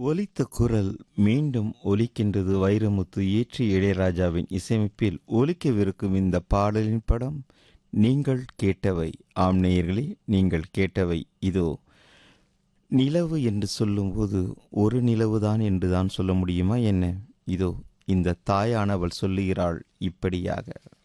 ஒலித்த குரல் மீண்டும் ஒலிக்கின்றது. வைரமுத்து இயற்றி இளையராஜாவின் இசையமைப்பில் ஒலிக்கவிருக்கும் இந்த பாடலின் படம் நீங்கள் கேட்டவை. ஆம் நேயர்களே, நீங்கள் கேட்டவை. இதோ நிலவு என்று சொல்லும்போது ஒரு நிலவுதான் என்றுதான் சொல்ல முடியுமா என்ன? இதோ இந்த தாயானவள் சொல்லுகிறாள் இப்படியாக.